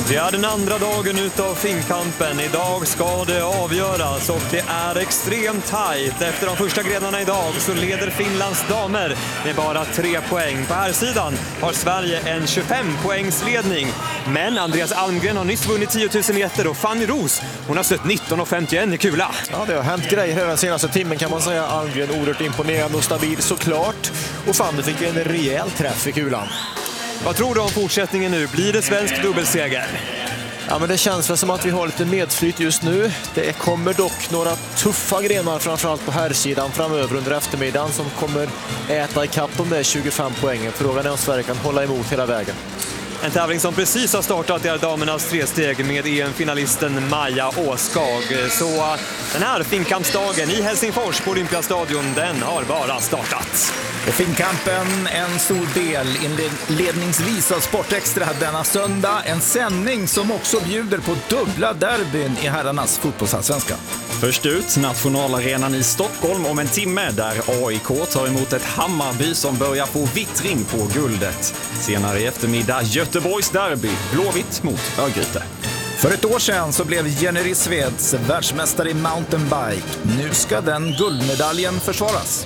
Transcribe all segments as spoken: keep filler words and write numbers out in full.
Det är den andra dagen utav finkampen. Idag ska det avgöras och det är extremt tajt. Efter de första grenarna idag så leder Finlands damer med bara tre poäng. På här sidan har Sverige en tjugofem poängsledning. Men Andreas Almgren har nyss vunnit tio tusen meter och Fanny Ros, hon har stött nitton och femtioen i kula. Ja, det har hänt grejer här den senaste timmen kan man säga. Almgren oerhört imponerande och stabil såklart. Och Fanny fick en rejäl träff i kulan. Vad tror du om fortsättningen nu? Blir det svensk dubbelseger? Ja, men det känns väl som att vi har lite medflyt just nu. Det kommer dock några tuffa grenar framförallt på här sidan framöver under eftermiddagen som kommer äta ikapp de där tjugofem poängen. Frågan är om Sverige kan hålla emot hela vägen. En tävling som precis har startat är damernas tresteg med E M-finalisten Maja Åskag. Så den här finkampsdagen i Helsingfors på Olympiastadion, den har bara startat. Och finkampen en stor del inledningsvis av Sportextra denna söndag. En sändning som också bjuder på dubbla derbyn i herrarnas fotbollsallsvenska. Först ut nationalarenan i Stockholm om en timme där A I K tar emot ett Hammarby som börjar få vittring på guldet. Senare i eftermiddag Göteborgs derby, Blåvitt mot Örgryte. För ett år sedan så blev Jenny Rissveds världsmästare i mountainbike. Nu ska den guldmedaljen försvaras.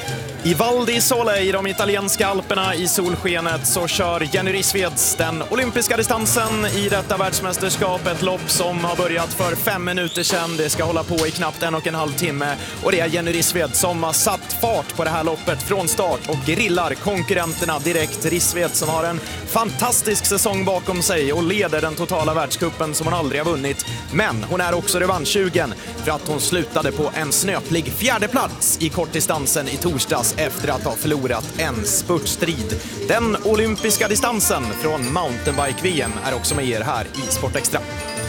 I Val di Sole i de italienska alperna i solskenet så kör Jenny Rissveds den olympiska distansen i detta världsmästerskap. Ett lopp som har börjat för fem minuter sedan. Det ska hålla på i knappt en och en halv timme. Och det är Jenny Rissved som har satt fart på det här loppet från start och grillar konkurrenterna direkt. Rissved som har en fantastisk säsong bakom sig och leder den totala världscupen som hon aldrig har vunnit. Men hon är också revanschsugen för att hon slutade på en snöplig fjärde plats i kortdistansen i torsdags efter att ha förlorat en spurtstrid. Den olympiska distansen från mountainbike-V M är också med er här i Sportextra.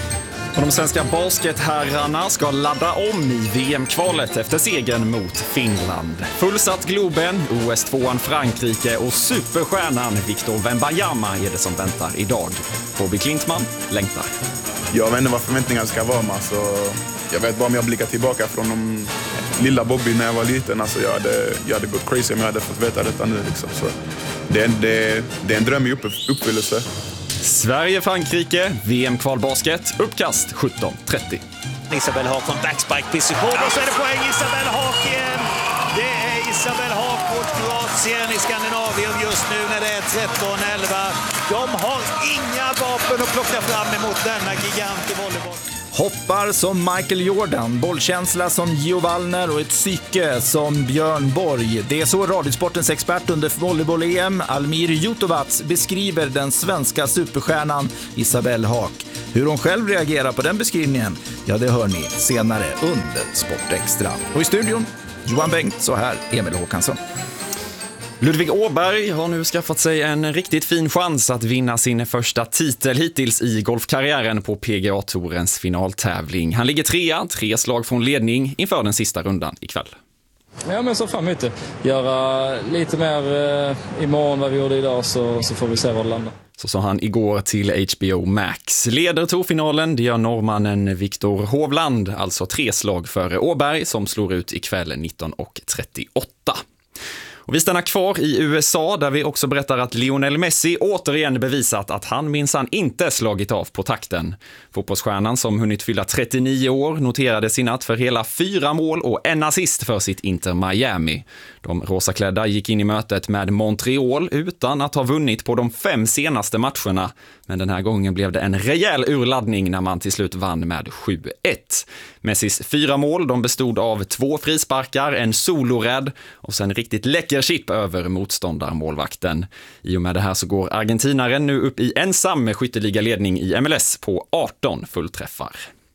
Och de svenska basketherrarna ska ladda om i V M-kvalet efter segern mot Finland. Fullsatt Globen, O S tvåan Frankrike och superstjärnan Victor Wembanyama är det som väntar idag. Bobby Klintman längtar. Jag vet inte vad förväntningarna ska vara, men alltså, jag vet bara om jag blickar tillbaka från de lilla Bobby när jag var liten. Alltså, jag, hade, jag hade gått crazy om jag hade fått veta detta nu. Liksom. Så det, det, det är en dröm i upp, uppfyllelse. Sverige-Frankrike, V M-kvalbasket, uppkast sjutton trettio. Isabelle Haak från backspike-position och så är det poäng Isabelle Haak igen. Det är Isabelle Haak mot Kroatien i Skandinavien just nu när det är tretton elva. De har inga vapen att plocka fram emot denna gigant i volleyboll. Hoppar som Michael Jordan, bollkänsla som Gio Wallner och ett psyke som Björn Borg. Det är så radiosportens expert under volleyboll-E M, Almir Jutovac, beskriver den svenska superstjärnan Isabelle Haak. Hur hon själv reagerar på den beskrivningen, ja det hör ni senare under Sportextra. Och i studion, Johan Bengt, så här Emil Håkansson. Ludvig Åberg har nu skaffat sig en riktigt fin chans att vinna sin första titel hittills i golfkarriären på P G A-tourens finaltävling. Han ligger trea, tre slag från ledning inför den sista rundan ikväll. Ja, men så fram lite. Göra lite mer eh, imorgon vad vi gjorde idag så, så får vi se var det landar. Så sa han igår till H B O Max. Leder tourfinalen, det gör norrmannen Viktor Hovland, alltså tre slag före Åberg som slår ut ikväll nitton och trettioåtta. Och vi stannar kvar i U S A där vi också berättar att Lionel Messi återigen bevisat att han minsann inte slagit av på takten. Fotbollsstjärnan som hunnit fylla trettionio år noterades i natt för hela fyra mål och en assist för sitt Inter Miami. De rosaklädda gick in i mötet med Montreal utan att ha vunnit på de fem senaste matcherna. Men den här gången blev det en rejäl urladdning när man till slut vann med sju ett. Messis fyra mål de bestod av två frisparkar, en solorädd och sen riktigt läcker chip över motståndarmålvakten. I och med det här så går argentinaren nu upp i ensam med skytteligaledning i M L S på arton fullträffar.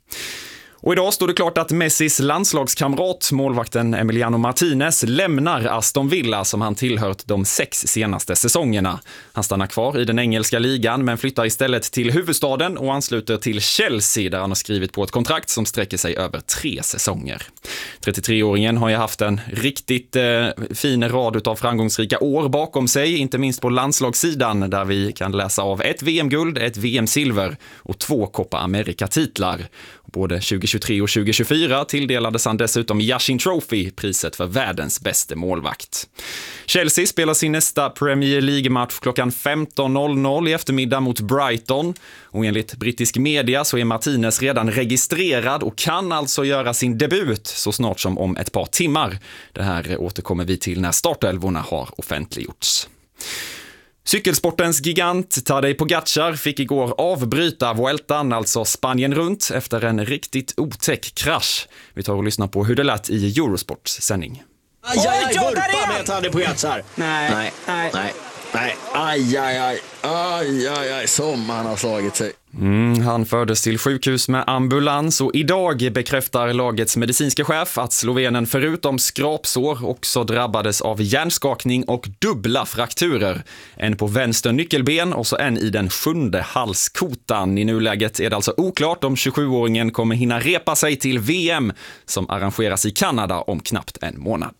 Och idag står det klart att Messis landslagskamrat, målvakten Emiliano Martinez, lämnar Aston Villa som han tillhört de sex senaste säsongerna. Han stannar kvar i den engelska ligan men flyttar istället till huvudstaden och ansluter till Chelsea där han har skrivit på ett kontrakt som sträcker sig över tre säsonger. trettiotre-åringen har ju haft en riktigt eh, fin rad av framgångsrika år bakom sig, inte minst på landslagssidan där vi kan läsa av ett V M-guld, ett V M-silver och två Copa America-titlar. Både tjugohundratjugotre och tjugohundratjugofyra tilldelades han dessutom Yashin Trophy, priset för världens bästa målvakt. Chelsea spelar sin nästa Premier League-match klockan femton noll noll i eftermiddag mot Brighton. Och enligt brittisk media så är Martinez redan registrerad och kan alltså göra sin debut så snart som om ett par timmar. Det här återkommer vi till när startelvorna har offentliggjorts. Cykelsportens gigant Tadej Pogacar fick igår avbryta Vueltan, alltså Spanien runt, efter en riktigt otäck krasch. Vi tar och lyssnar på hur det lät i Eurosports sändning. Aj, aj, aj, burpa med Tadej Pogacar. Nej, nej, nej, nej, nej, aj, aj, aj, aj, aj, aj, som han har slagit sig. Mm, han fördes till sjukhus med ambulans och idag bekräftar lagets medicinska chef att slovenen förutom skrapsår också drabbades av hjärnskakning och dubbla frakturer. En på vänster nyckelben och så en i den sjunde halskotan. I nuläget är det alltså oklart om tjugosjuåringen kommer hinna repa sig till V M som arrangeras i Kanada om knappt en månad.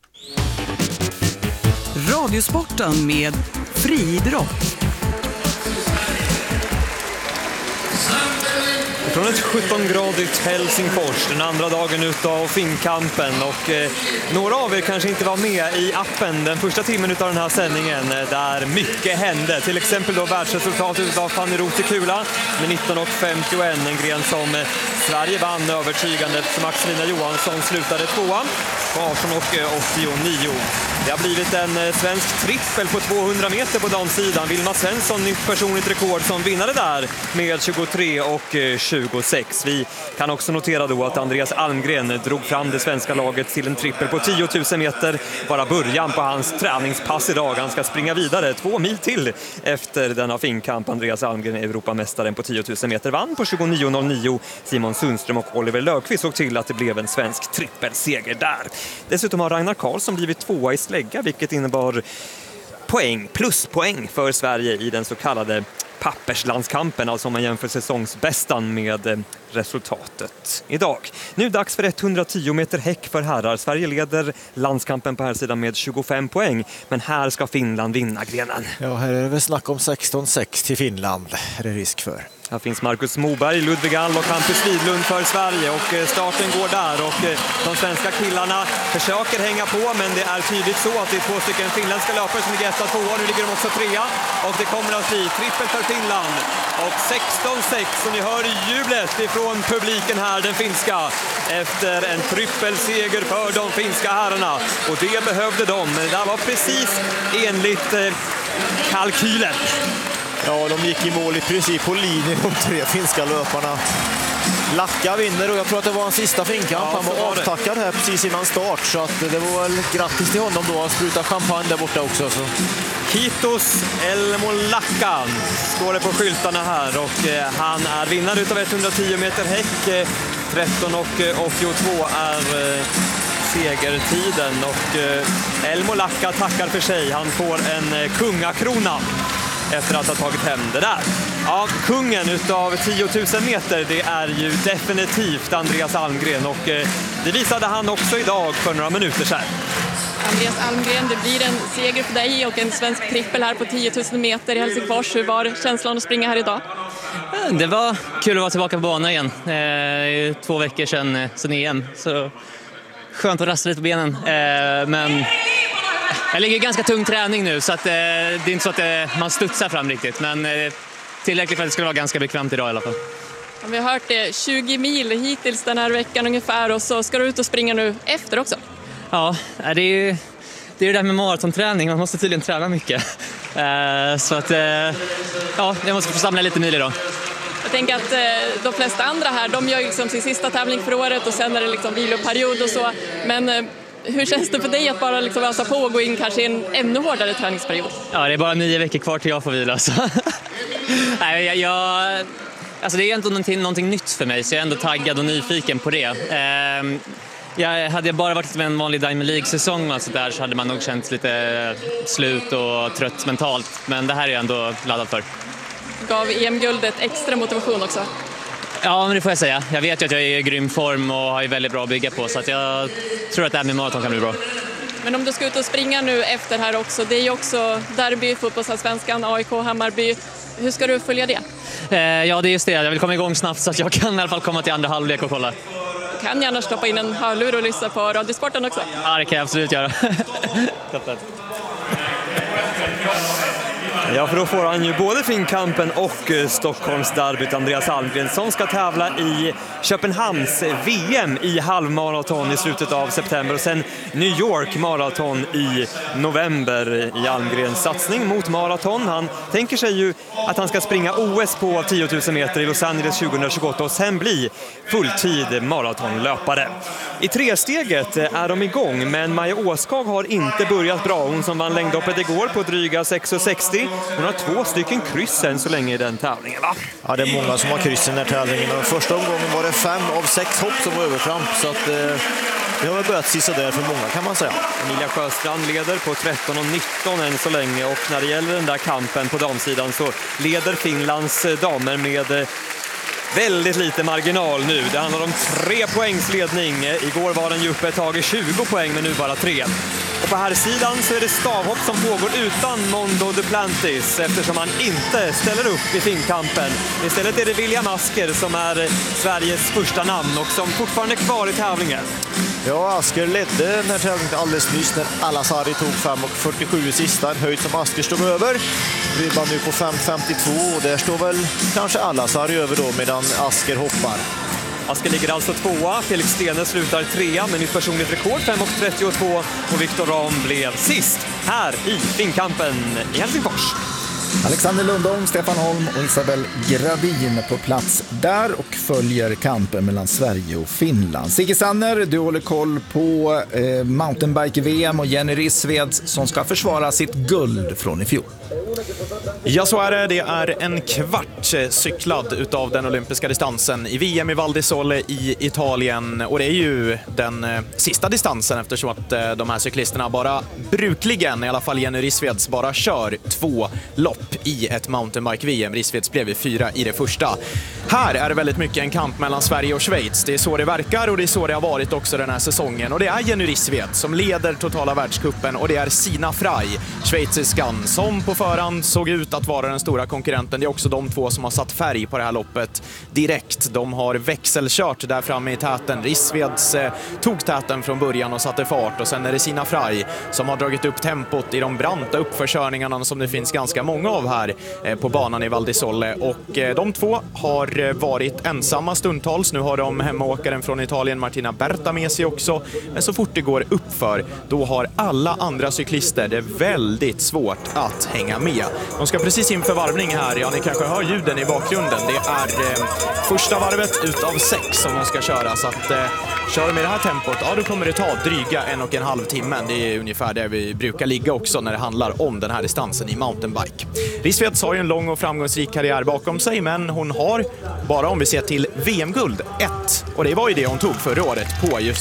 Radiosporten med friidrott. Från ett sjutton-gradigt Helsingfors, den andra dagen utav Finnkampen, och eh, några av er kanske inte var med i appen den första timmen utav den här sändningen där mycket hände. Till exempel då världsresultatet utav Fanny Roth i kula med nitton femtioett, en gren som eh, Sverige vann övertygande som Maximina Johansson slutade tvåa på arton åttionio. Det har blivit en eh, svensk trippel på tvåhundra meter på damsidan. Vilma Svensson, nytt personligt rekord som vinnare där med tjugotre och tjugosex. Vi kan också notera då att Andreas Almgren drog fram det svenska laget till en trippel på tio tusen meter. Bara början på hans träningspass idag. Han ska springa vidare två mil till efter denna Finnkamp. Andreas Almgren är Europamästaren på tio tusen meter, vann på tjugonio noll nio. Simon Sundström och Oliver Löfqvist såg till att det blev en svensk trippelseger där. Dessutom har Ragnar Karlsson blivit tvåa i slägga, vilket innebar poäng, pluspoäng för Sverige i den så kallade papperslandskampen, alltså om man jämför säsongsbästan med resultatet idag. Nu dags för etthundratio meter häck för herrar. Sverige leder landskampen på här sidan med tjugofem poäng, men här ska Finland vinna grenen. Ja, här är det väl snack om sexton sex till Finland, är det risk för. Här finns Marcus Moberg, Ludvig All och Hampus Widlund för Sverige, och starten går där, och de svenska killarna försöker hänga på, men det är tydligt så att det är två stycken finländska löpare som ligger etta, tvåa, nu ligger de också trea, och det kommer att bli trippel för Finland och sexton sex, och ni hör jublet ifrån publiken här, den finska, efter en trippelseger för de finska herrarna, och det behövde de, men det där var precis enligt eh, kalkylen. Ja, de gick i mål i princip på linjen, de tre finska löparna. Lacka vinner, och jag tror att det var en sista Finnkamp. Ja, han var, var avtackad här precis innan start, så att det var väl grattis till honom då. Han sprutar champagne där borta också. Så. Kiitos Elmo Lackan står det på skyltarna här, och eh, han är vinnare utav etthundratio meter häck. Eh, tretton åttiotvå är eh, segertiden, och eh, Elmo Lacka tackar för sig. Han får en eh, kungakrona efter att ha tagit hem det där. Ja, kungen utav tio tusen meter, det är ju definitivt Andreas Almgren, och eh, det visade han också idag för några minuter sedan. Andreas Almgren, det blir en seger för dig och en svensk trippel här på tio tusen meter i Helsingfors. Hur var känslan att springa här idag? Det var kul att vara tillbaka på banan igen. Det är två veckor sedan, sedan E M, så skönt att rasta lite på benen. Men jag ligger i ganska tung träning nu, så att det är inte så att man studsar fram riktigt. Men tillräckligt för att det ska vara ganska bekvämt idag i alla fall. Vi har hört det, tjugo mil hittills den här veckan ungefär, och så ska du ut och springa nu efter också. Ja, det är ju det, är det där med maratonträning. Man måste tydligen träna mycket. Så att, ja, jag måste få samla lite mil idag. Jag tänker att de flesta andra här, de gör liksom sin sista tävling för året, och sen är det liksom viloperiod och så. Men hur känns det för dig att bara liksom ösa på och gå in kanske i en ännu hårdare träningsperiod? Ja, det är bara nio veckor kvar till jag får vila. Så. Nej, jag, jag, alltså det är ändå någonting, någonting nytt för mig, så jag är ändå taggad och nyfiken på det. Ehm, jag, hade jag bara varit med en vanlig Diamond League-säsong och så, där, så hade man nog känt lite slut och trött mentalt. Men det här är jag ändå laddad för. Gav E M-guldet extra motivation också? Ja, men det får jag säga. Jag vet ju att jag är i grym form och har väldigt bra att bygga på, så att jag tror att det här med maraton kan bli bra. Men om du ska ut och springa nu efter här också, det är ju också derby, fotbollsallsvenskan, A I K, Hammarby. Hur ska du följa det? Eh, ja, det är just det. Jag vill komma igång snabbt så att jag kan i alla fall komma till andra halvlek och kolla. Kan gärna stoppa in en hörlur och lyssna på Radiosporten också. Ja, det kan jag absolut göra. Ja, för då får han ju både Finnkampen och Stockholmsderbyt, Andreas Almgren, som ska tävla i Köpenhamns V M i halvmaraton i slutet av september och sen New York maraton i november i Almgrens satsning mot maraton. Han tänker sig ju att han ska springa O S på tio tusen meter i Los Angeles tjugohundratjugoåtta och sen bli fulltid maratonlöpare. I tresteget är de igång, men Maja Åskag har inte börjat bra. Hon som vann längdhoppet igår på dryga sex sextio. Hon har två stycken kryss än så länge i den tävlingen, va? Ja, det är många som har kryss i den här tävlingen. Den första omgången var det fem av sex hopp som var övertramp, så att eh, det har väl börjat sissa där för många, kan man säga. Emilia Sjöstrand leder på tretton och nitton än så länge, och när det gäller den där kampen på damsidan så leder Finlands damer med väldigt lite marginal nu. Det handlar om tre poängs ledning. Igår var den ju uppe ett tag i tjugo poäng, men nu bara tre. Och på här sidan så är det stavhopp som pågår utan Mondo Duplantis, eftersom han inte ställer upp i Finnkampen. Istället är det William Asker som är Sveriges första namn och som fortfarande är kvar i tävlingen. Ja, Asker ledde den här tävlingen alldeles nyss när Alasari tog fem fyrtiosju i sista. En höjd som Asker stod över. Ribban nu på fem femtiotvå och där står väl kanske Alasari över då medan Asker hoppar. Asker ligger alltså tvåa, Felix Stene slutar trea med nytt personligt rekord fem trettiotvå och Viktor Ram blev sist här i Finnkampen i Helsingfors. Alexander Lundholm, Stefan Holm och Isabel Gravin på plats där och följer kampen mellan Sverige och Finland. Sigge Sanner, du håller koll på eh, mountainbike-V M och Jenny Rissveds som ska försvara sitt guld från i fjol. Ja, så är det. Det är en kvart cyklad utav den olympiska distansen i V M i Val di Sole i Italien. Och det är ju den eh, sista distansen eftersom att eh, de här cyklisterna bara brukligen, i alla fall Jenny Rissveds, bara kör två lopp i ett mountainbike-V M. Rissveds blev fyra i det första. Här är det väldigt mycket en kamp mellan Sverige och Schweiz. Det är så det verkar och det är så det har varit också den här säsongen. Och det är Jenny Rissved som leder totala världscupen och det är Sina Frey, schweiziskan, som på förhand såg ut att vara den stora konkurrenten. Det är också de två som har satt färg på det här loppet direkt. De har växelkört där framme i täten. Rissveds eh, tog täten från början och satte fart och sen är det Sina Frey som har dragit upp tempot i de branta uppförskörningarna som det finns ganska många av här eh, på banan i Val di Sole. Och eh, de två har eh, varit ensamma stundtals. Nu har de hemmaåkaren från Italien Martina Berta med sig också. Men så fort det går uppför, då har alla andra cyklister det väldigt svårt att hänga med. De ska precis inför varvning här. Ja, ni kanske hör ljuden i bakgrunden. Det är eh, första varvet utav sex som de ska köra. Så att eh, kör de med det här tempot, ja, då kommer det ta dryga en och en halv timme. Det är ungefär där vi brukar ligga också när det handlar om den här distansen i mountainbike. Rissveds har ju en lång och framgångsrik karriär bakom sig, men hon har, bara om vi ser till V M-guld, ett. Och det var ju det hon tog förra året på just